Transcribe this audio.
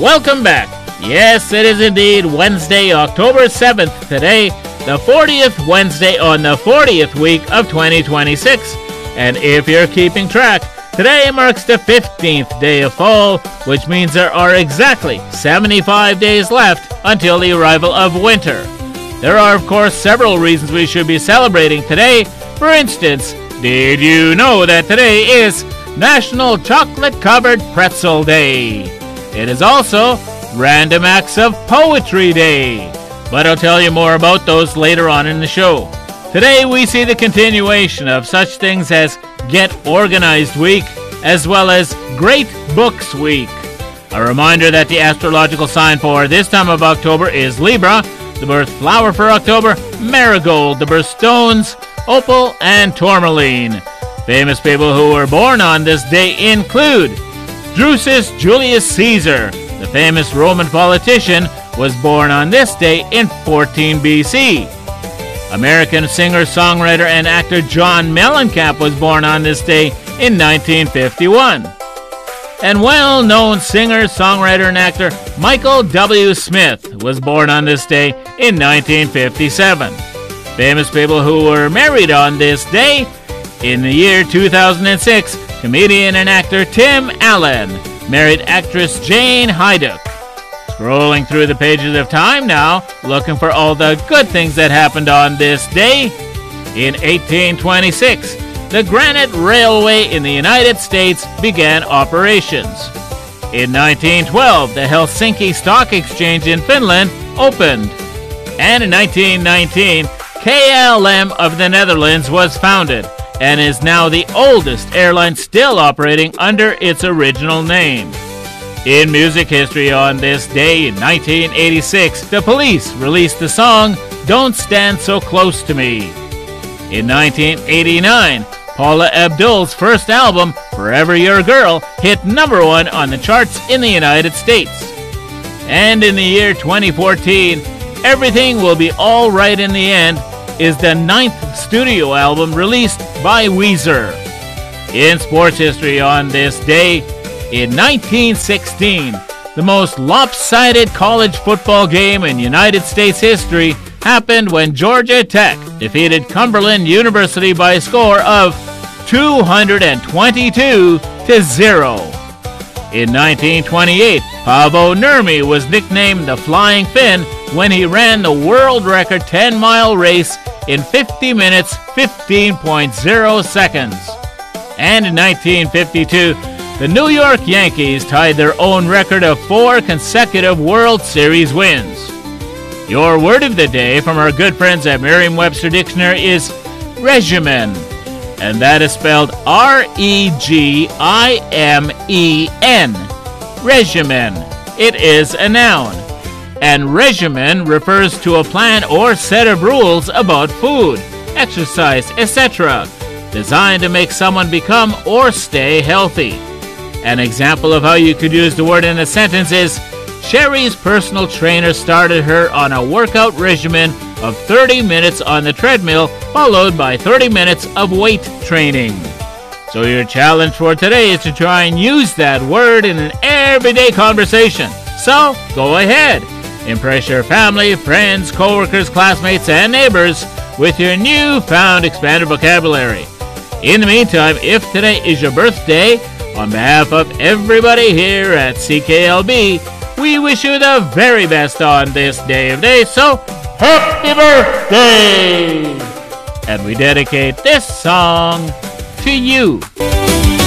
Welcome back. Yes, it is indeed Wednesday, October 7th today, the 40th Wednesday on the 40th week of 2026. And if you're keeping track, today marks the 15th day of fall, which means there are exactly 75 days left until the arrival of winter. There are, of course, several reasons we should be celebrating today. For instance, did you know that today is National Chocolate-Covered Pretzel Day? It is also Random Acts of Poetry Day, but I'll tell you more about those later on in the show. Today we see the continuation of such things as Get Organized Week, as well as Great Books Week. A reminder that the astrological sign for this time of October is Libra, the birth flower for October, marigold, the birthstones, opal, and tourmaline. Famous people who were born on this day include Drusus Julius Caesar. The famous Roman politician was born on this day in 14 BC. American singer, songwriter, and actor John Mellencamp was born on this day in 1951. And well-known singer, songwriter, and actor Michael W. Smith was born on this day in 1957. Famous people who were married on this day: in the year 2006, comedian and actor Tim Allen married actress Jane Hyduck. Scrolling through the pages of time now, looking for all the good things that happened on this day. In 1826, the Granite Railway in the United States began operations. In 1912, the Helsinki Stock Exchange in Finland opened. And in 1919, KLM of the Netherlands was founded and is now the oldest airline still operating under its original name. In music history on this day in 1986, the Police released the song Don't Stand So Close to Me. In 1989, Paula Abdul's first album, Forever Your Girl, hit number 1 on the charts in the United States. And in the year 2014, Everything Will Be All Right in the End is the 9th studio album released by Weezer. In sports history on this day, in 1916, the most lopsided college football game in United States history happened when Georgia Tech defeated Cumberland University by a score of 222-0. In 1928, Paavo Nurmi was nicknamed the Flying Finn when he ran the world record 10-mile race in 50 minutes, 15.0 seconds. And in 1952, the New York Yankees tied their own record of 4 consecutive World Series wins. Your word of the day from our good friends at Merriam-Webster Dictionary is regimen, and that is spelled R-E-G-I-M-E-N. Regimen. It is a noun. And regimen refers to a plan or set of rules about food, exercise, etc., designed to make someone become or stay healthy. An example of how you could use the word in a sentence is, Sherry's personal trainer started her on a workout regimen of 30 minutes on the treadmill, followed by 30 minutes of weight training. So your challenge for today is to try and use that word in an everyday conversation. So go ahead. Impress your family, friends, coworkers, classmates, and neighbors with your newfound expanded vocabulary. In the meantime, if today is your birthday, on behalf of everybody here at CKLB, we wish you the very best on this day of days, so happy birthday! And we dedicate this song to you.